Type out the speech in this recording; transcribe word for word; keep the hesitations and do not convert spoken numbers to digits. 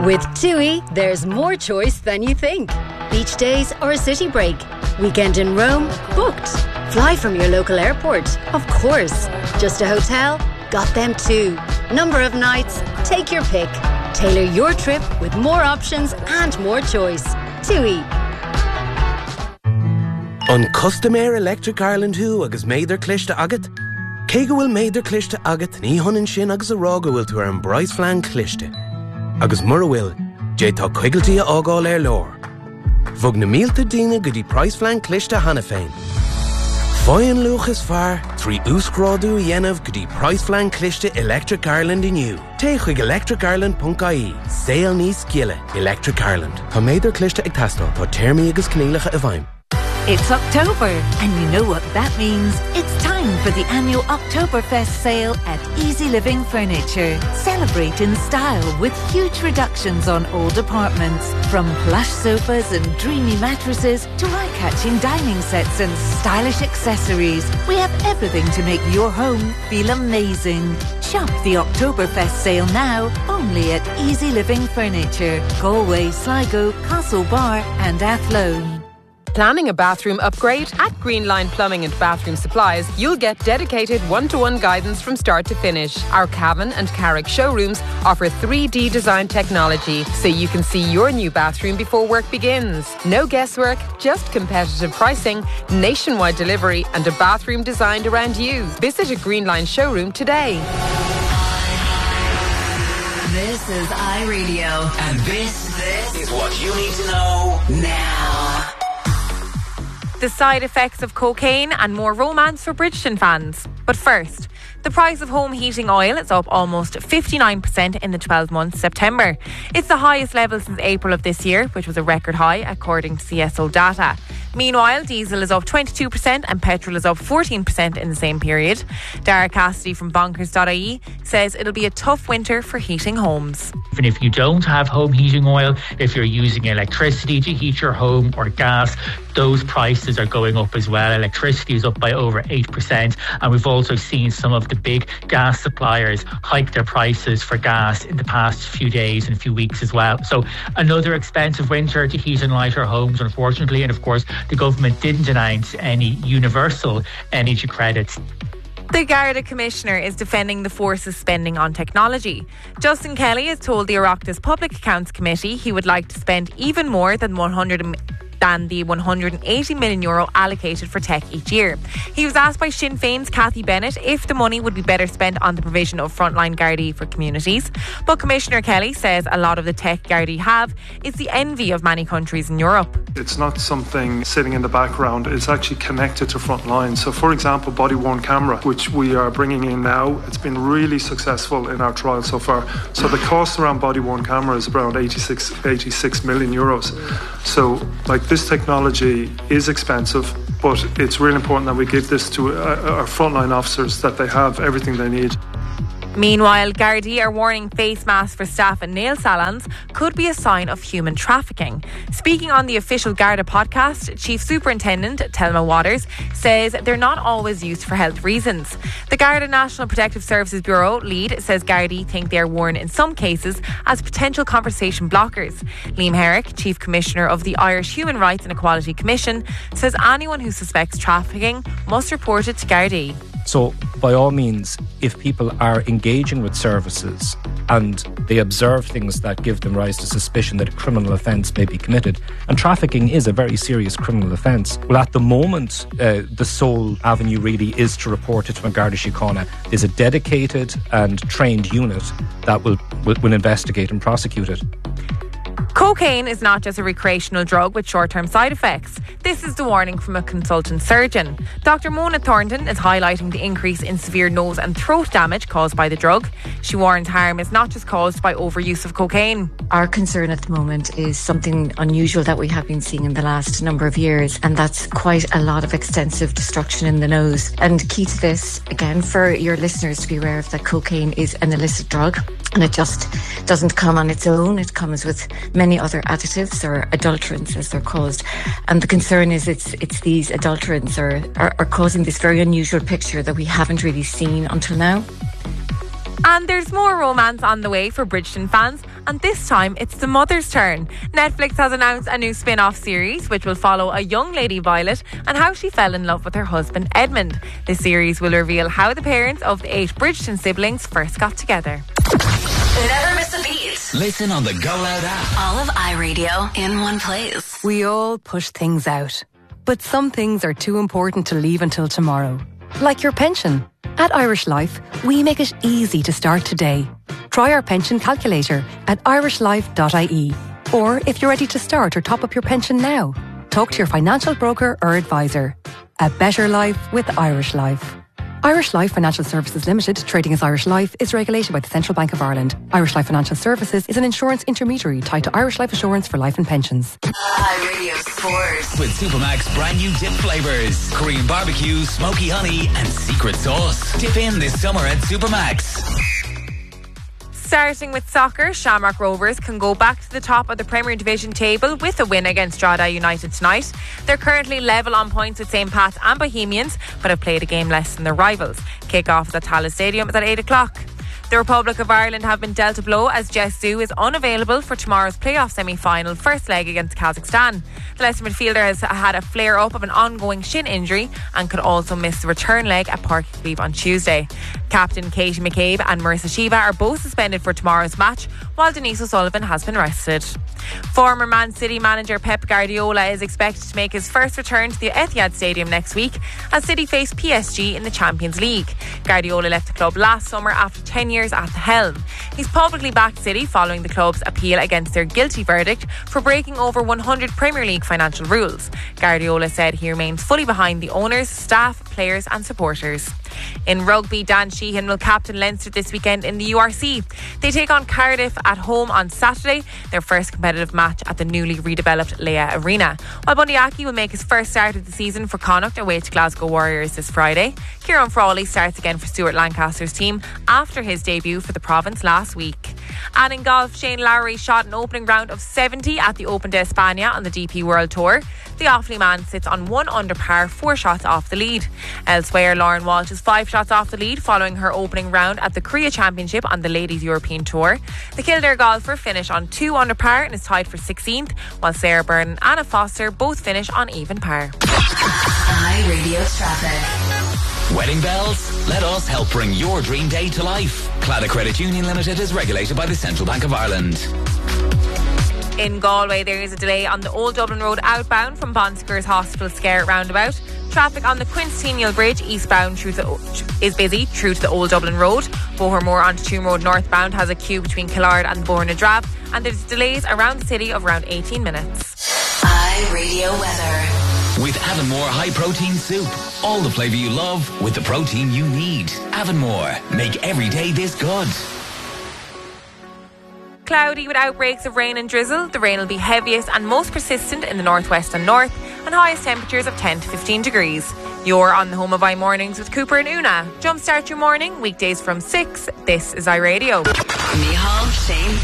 With TUI, there's more choice than you think. Beach days or a city break. Weekend in Rome? Booked. Fly from your local airport? Of course. Just a hotel? Got them too. Number of nights? Take your pick. Tailor your trip with more options and more choice. TUI. On Customair Electric Ireland who agus méidir cliste agat? Cé go bhfuil méidir cliste agat ní honan sin agus a rá go bhfuil tú ar an Bryce Flan cliste. Agus mar a bhfuil, dé tá cuigaltí a ágáil ar lór. Bhog na mílta daoine go dtí Bryce Flan cliste hana féin. Fáin luchas fear, trí úscrádú a dhéanamh go dtí Bryce Flan cliste Electric Ireland inniu. Té chuig electric ireland dot I E. Saol níos giile, Electric Ireland. Tá méidir cliste ag teastáil tá téirmí agus cnílacha a bhaim. It's October, and you know what that means. It's time for the annual Oktoberfest sale at Easy Living Furniture. Celebrate in style with huge reductions on old apartments. From plush sofas and dreamy mattresses to eye-catching dining sets and stylish accessories. We have everything to make your home feel amazing. Shop the Oktoberfest sale now, only at Easy Living Furniture. Galway, Sligo, Castlebar and Athlone. Planning a bathroom upgrade? At Greenline Plumbing and Bathroom Supplies, you'll get dedicated one-to-one guidance from start to finish. Our Cavan and Carrick showrooms offer three D design technology, so you can see your new bathroom before work begins. No guesswork, just competitive pricing, nationwide delivery and a bathroom designed around you. Visit a Greenline showroom today. This is iRadio. And this, this is what you need to know now. The side effects of cocaine and more romance for Bridgerton fans. But first, the price of home heating oil is up almost fifty-nine percent in the twelve months September. It's the highest level since April of this year, which was a record high according to C S O data. Meanwhile, diesel is up twenty-two percent and petrol is up fourteen percent in the same period. Dara Cassidy from bonkers dot I E says it'll be a tough winter for heating homes. Even if you don't have home heating oil, if you're using electricity to heat your home or gas, those prices are going up as well. Electricity is up by over eight percent, and we've also seen some of the big gas suppliers hike their prices for gas in the past few days and few weeks as well. So another expensive winter to heat and light our homes, unfortunately. And of course, the government didn't announce any universal energy credits. The Garda Commissioner is defending the force's spending on technology. Justin Kelly has told the Oireachtas Public Accounts Committee he would like to spend even more than one hundred than the one hundred eighty million euro allocated for tech each year. He was asked by Sinn Féin's Cathy Bennett if the money would be better spent on the provision of frontline Gardaí for communities. But Commissioner Kelly says a lot of the tech Gardaí have is the envy of many countries in Europe. It's not something sitting in the background, it's actually connected to frontline. So for example, body-worn camera, which we are bringing in now, it's been really successful in our trial so far. So the cost around body-worn camera is around eighty-six, eighty-six million euros. So like this technology is expensive, but it's really important that we give this to uh, our frontline officers, that they have everything they need. Meanwhile, Gardaí are warning face masks for staff and nail salons could be a sign of human trafficking. Speaking on the official Garda podcast, Chief Superintendent Thelma Waters says they're not always used for health reasons. The Garda National Protective Services Bureau lead says Gardaí think they are worn in some cases as potential conversation blockers. Liam Herrick, Chief Commissioner of the Irish Human Rights and Equality Commission, says anyone who suspects trafficking must report it to Gardaí. So, by all means, if people are engaging with services and they observe things that give them rise to suspicion that a criminal offence may be committed, and trafficking is a very serious criminal offence, well, at the moment, uh, the sole avenue really is to report it to An Garda Síochána. There's a dedicated and trained unit that will, will, will investigate and prosecute it. Cocaine is not just a recreational drug with short-term side effects. This is the warning from a consultant surgeon. Doctor Mona Thornton is highlighting the increase in severe nose and throat damage caused by the drug. She warns harm is not just caused by overuse of cocaine. Our concern at the moment is something unusual that we have been seeing in the last number of years, and that's quite a lot of extensive destruction in the nose. And key to this, again, for your listeners to be aware of, that cocaine is an illicit drug, and it just doesn't come on its own. It comes with many other additives or adulterants, as they're called. And the concern is it's it's these adulterants are, are, are causing this very unusual picture that we haven't really seen until now. And there's more romance on the way for Bridgerton fans, and this time it's the mother's turn. Netflix has announced a new spin-off series which will follow a young Lady Violet and how she fell in love with her husband Edmund. The series will reveal how the parents of the eight Bridgerton siblings first got together. Never miss a beat. Listen on the Go Loud app. All of iRadio in one place. We all push things out, but some things are too important to leave until tomorrow. Like your pension. At Irish Life, we make it easy to start today. Try our pension calculator at irish life dot I E. Or if you're ready to start or top up your pension now, talk to your financial broker or advisor. A better life with Irish Life. Irish Life Financial Services Limited, trading as Irish Life, is regulated by the Central Bank of Ireland. Irish Life Financial Services is an insurance intermediary tied to Irish Life Assurance for life and pensions. iRadio Sports. With Supermac's brand new dip flavours. Korean barbecue, smoky honey and secret sauce. Dip in this summer at Supermac's. Starting with soccer, Shamrock Rovers can go back to the top of the Premier Division table with a win against Drogheda United tonight. They're currently level on points with Saint Pat's and Bohemians, but have played a game less than their rivals. Kick-off at the Tallaght Stadium is at eight o'clock. The Republic of Ireland have been dealt a blow as Jess Zhu is unavailable for tomorrow's playoff semi-final first leg against Kazakhstan. The Leicester midfielder has had a flare-up of an ongoing shin injury and could also miss the return leg at Páirc Uí Chaoimh on Tuesday. Captain Katie McCabe and Marissa Shiva are both suspended for tomorrow's match, while Denise O'Sullivan has been rested. Former Man City manager Pep Guardiola is expected to make his first return to the Etihad Stadium next week as City face P S G in the Champions League. Guardiola left the club last summer after ten years at the helm. He's publicly backed City following the club's appeal against their guilty verdict for breaking over one hundred Premier League financial rules. Guardiola said he remains fully behind the owners, staff, players and supporters. In rugby, Dan Sheehan will captain Leinster this weekend in the U R C. They take on Cardiff at home on Saturday, their first competitive match at the newly redeveloped Leia Arena. While Bundy Aki will make his first start of the season for Connacht away to Glasgow Warriors this Friday. Kieran Frawley starts again for Stuart Lancaster's team after his debut for the province last week. And in golf, Shane Lowry shot an opening round of seventy at the Open de España on the D P World Tour. The Offaly man sits on one under par, four shots off the lead. Elsewhere, Lauren Walsh is five shots off the lead following her opening round at the Korea Championship on the Ladies European Tour. The Kildare golfer finished on two under par and is tied for sixteenth, while Sarah Byrne and Anna Foster both finish on even par. iRadio traffic. Wedding bells? Let us help bring your dream day to life. Claddagh Credit Union Limited is regulated by the Central Bank of Ireland. In Galway, there is a delay on the Old Dublin Road outbound from Bon Secours Hospital Scare roundabout. Traffic on the Quincennial Bridge eastbound through the, is busy through to the Old Dublin Road. Bohermore onto Tomb Road northbound has a queue between Killard and Bourne Drab, and there's delays around the city of around eighteen minutes. iRadio weather. With Avonmore High Protein Soup. All the flavour you love with the protein you need. Avonmore. Make every day this good. Cloudy with outbreaks of rain and drizzle. The rain will be heaviest and most persistent in the northwest and north, and highest temperatures of ten to fifteen degrees. You're on the home of iMornings with Cooper and Una. Jumpstart your morning, weekdays from six. This is iRadio.